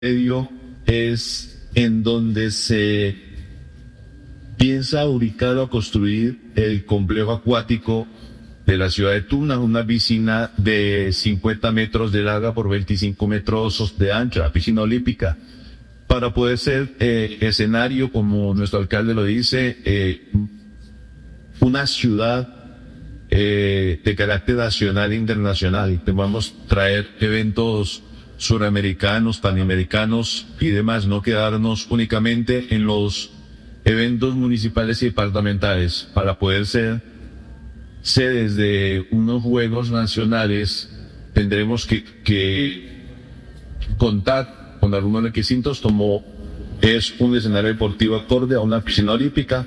predio es en donde se piensa ubicar o construir el complejo acuático de la ciudad de Tuna, una piscina de 50 metros de larga por 25 metros de ancha, piscina olímpica, para poder ser escenario, como nuestro alcalde lo dice, una ciudad de carácter nacional e internacional. Vamos a traer eventos suramericanos, panamericanos y demás, no quedarnos únicamente en los eventos municipales y departamentales, para poder ser sedes de unos juegos nacionales. Tendremos que contar con algunos requisitos, como es un escenario deportivo acorde a una piscina olímpica.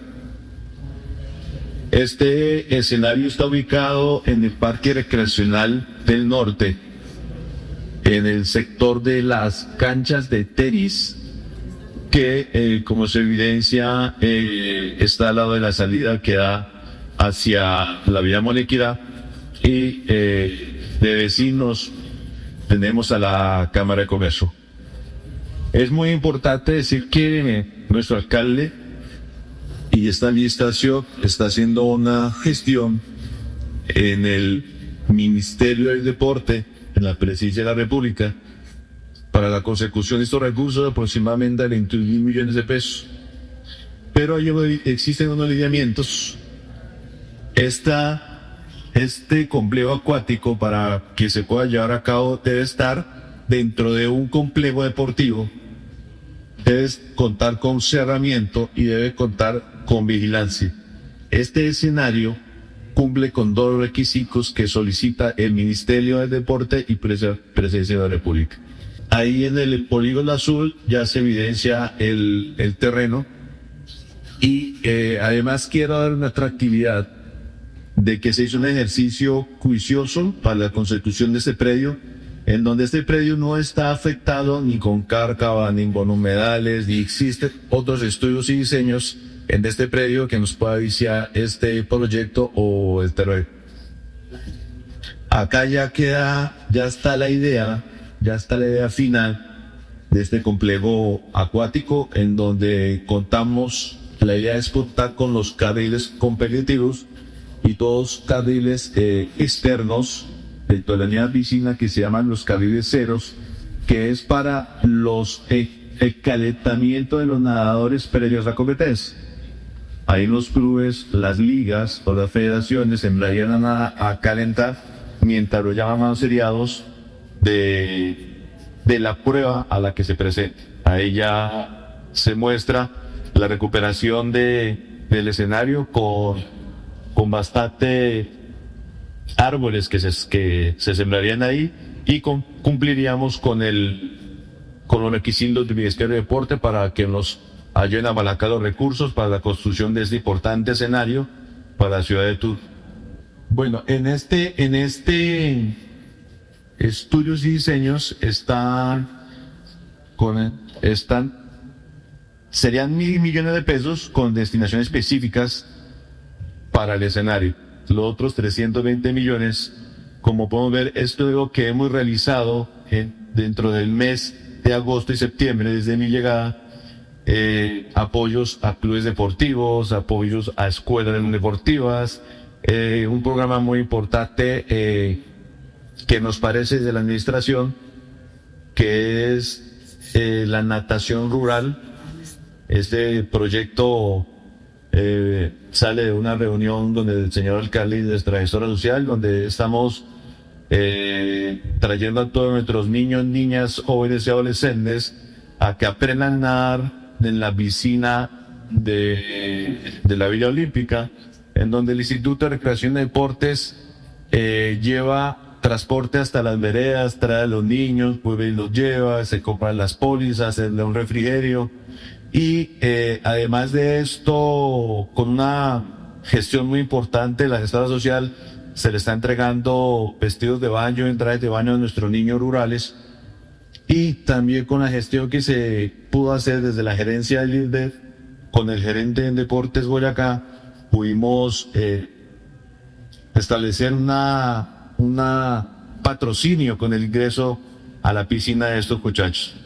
Este escenario está ubicado en el Parque Recreacional del Norte, en el sector de las canchas de tenis, que como se evidencia está al lado de la salida que da hacia la vía Molequira, y de vecinos tenemos a la Cámara de Comercio. Es muy importante decir que nuestro alcalde y esta administración está haciendo una gestión en el Ministerio del Deporte, en la Presidencia de la República, para la consecución de estos recursos de aproximadamente 21 millones de pesos. Pero existen unos lineamientos. Este complejo acuático, para que se pueda llevar a cabo, debe estar dentro de un complejo deportivo, debe contar con cerramiento y debe contar con vigilancia. Este escenario cumple con dos requisitos que solicita el Ministerio del Deporte y Presidencia de la República. Ahí en el polígono azul ya se evidencia el terreno, y además quiero dar una atractividad de que se hizo un ejercicio juicioso para la consecución de este predio, en donde este predio no está afectado ni con cárcava, ni con humedales, ni existen otros estudios y diseños en este predio que nos pueda viciar este proyecto o el terreno. Acá ya está la idea final de este complejo acuático, en donde contamos, la idea es contar con los carriles competitivos y todos carriles externos dentro de la línea de piscina, que se llaman los carriles ceros, que es para el calentamiento de los nadadores previos a competencia. Ahí los clubes, las ligas o las federaciones empezarían a calentar mientras los llamados seriados de la prueba a la que se presente. Ahí ya se muestra la recuperación del escenario con bastante árboles que se sembrarían ahí, y cumpliríamos con los requisitos del Ministerio de Deporte para que nos ayuden a apalancar los recursos para la construcción de este importante escenario para la ciudad de Tuna. Bueno, en este estudios y diseños serían 1.000 millones de pesos con destinaciones específicas para el escenario. Los otros 320 millones, como podemos ver, esto es lo que hemos realizado dentro del mes de agosto y septiembre, desde mi llegada. Apoyos a clubes deportivos, apoyos a escuelas deportivas, un programa muy importante que nos parece de la administración, que es la natación rural. Este proyecto sale de una reunión donde el señor alcalde y nuestra gestora social, donde estamos trayendo a todos nuestros niños, niñas, jóvenes y adolescentes a que aprendan a nadar en la piscina de la Villa Olímpica, en donde el Instituto de Recreación y Deportes lleva transporte hasta las veredas, trae a los niños, pues los lleva, se compran las pólizas, se le da un refrigerio, y además de esto, con una gestión muy importante, la gestora social se le está entregando vestidos de baño, entradas de baño a nuestros niños rurales. Y también con la gestión que se pudo hacer desde la gerencia del INDEF, con el gerente en Deportes Boyacá, pudimos establecer una patrocinio con el ingreso a la piscina de estos muchachos.